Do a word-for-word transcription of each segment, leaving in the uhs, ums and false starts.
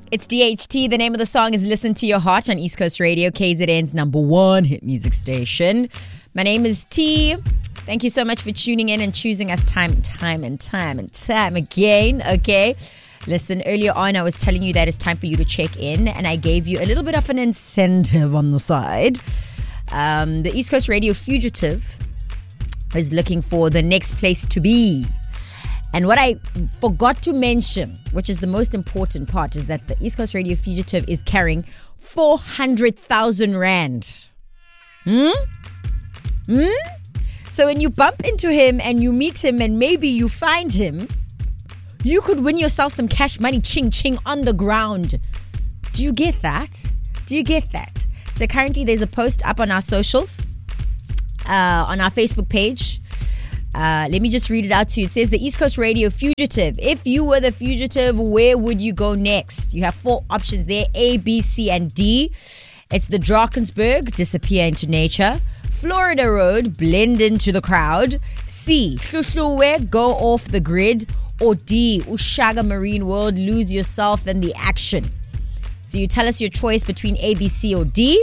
It's D H T. The name of the song is Listen to Your Heart on East Coast Radio, K Z N's number one hit music station. My name is T. Thank you so much for tuning in and choosing us time and time and time and time again, okay? Listen, earlier on I was telling you that it's time for you to check in, and I gave you a little bit of an incentive on the side. Um, the East Coast Radio Fugitive is looking for the next place to be. And what I forgot to mention, which is the most important part, is that the East Coast Radio Fugitive is carrying four hundred thousand rand. Hmm? Hmm? So when you bump into him and you meet him and maybe you find him, you could win yourself some cash money, ching ching, on the ground. Do you get that? Do you get that? So currently there's a post up on our socials, uh, on our Facebook page. Uh, let me just read it out to you. It says, the East Coast Radio Fugitive. If you were the fugitive, where would you go next? You have four options there, A, B, C, and D. It's the Drakensberg, disappear into nature. Florida Road, blend into the crowd. C, Hluhluwe, go off the grid. Or D, Ushaga Marine World, lose yourself in the action. So you tell us your choice between A, B, C, or D.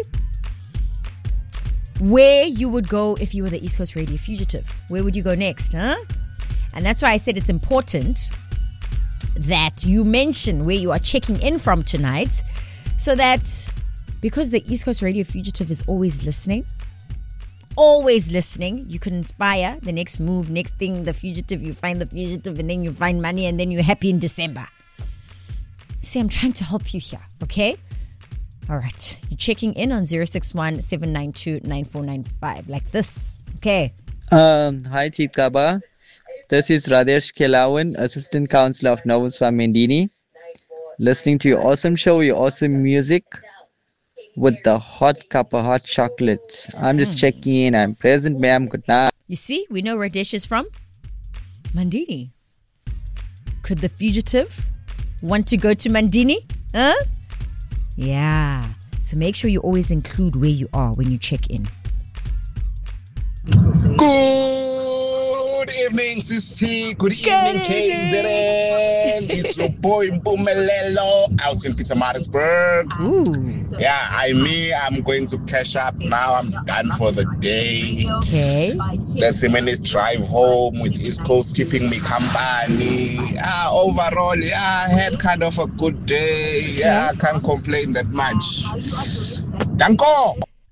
Where you would go if you were the East Coast Radio Fugitive. Where would you go next, huh? And that's why I said it's important that you mention where you are checking in from tonight, so that, because the East Coast Radio Fugitive is always listening, always listening, you can inspire the next move, next thing, the fugitive, you find the fugitive, and then you find money, and then you're happy in December. See, I'm trying to help you here, okay? All right, you're checking in on zero six one, seven nine two, nine four nine five, like this. Okay. Um, hi, Chitkaba. This is Radesh Kelawan, Assistant Councillor of Novus Famendini. Listening to your awesome show, your awesome music with the hot cup of hot chocolate. I'm just mm. checking in. I'm present, ma'am. Good night. You see, we know Radesh is from Mandini. Could the fugitive want to go to Mandini? Huh? Yeah. So make sure you always include where you are when you check in. Good evening, Sissy. Good evening, K Z N. It's your boy Mpumelelo out in Pietermaritzburg. Ooh. Yeah, I me. I'm going to cash up now. I'm done for the day. Okay. That's a minute's drive home with East Coast keeping me company. Ah, overall, yeah, I had kind of a good day. Yeah, I can't complain that much. Danko.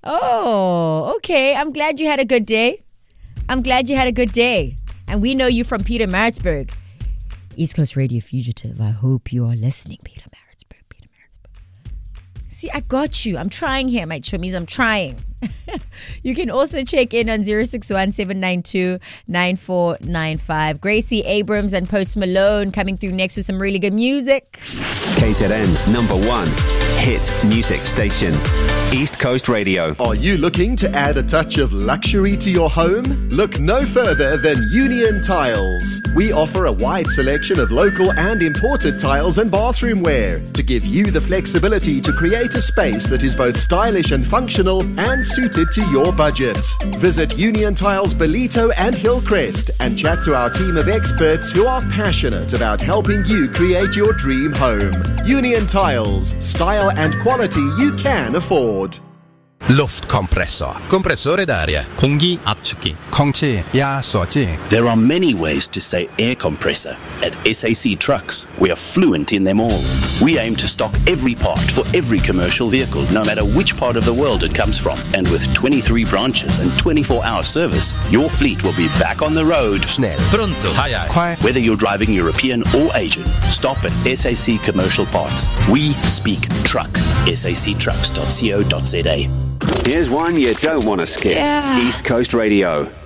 Oh, okay. I'm glad you had a good day. I'm glad you had a good day. And we know you from Pietermaritzburg. East Coast Radio Fugitive, I hope you are listening. Pietermaritzburg, Pietermaritzburg. See, I got you. I'm trying here, my chummies. I'm trying. You can also check in on zero six one, seven nine two, nine four nine five. Gracie Abrams and Post Malone coming through next with some really good music. K Z N's number one hit music station, East Coast Radio. Are you looking to add a touch of luxury to your home? Look no further than Union Tiles. We offer a wide selection of local and imported tiles and bathroom wear to give you the flexibility to create a space that is both stylish and functional and suited to your budget. Visit Union Tiles Belito and Hillcrest and chat to our team of experts who are passionate about helping you create your dream home. Union Tiles, style and quality you can afford. Luftkompressor, compressore d'aria, 공기 압축기, 空气压缩机. There are many ways to say air compressor. At S A C Trucks, we are fluent in them all. We aim to stock every part for every commercial vehicle, no matter which part of the world it comes from. And with twenty-three branches and twenty-four hour service, your fleet will be back on the road. Schnell, pronto, hai hai. 快. Whether you're driving European or Asian, stop at S A C Commercial Parts. We speak truck. S A C trucks dot co dot za. Here's one you don't want to skip. Yeah. East Coast Radio.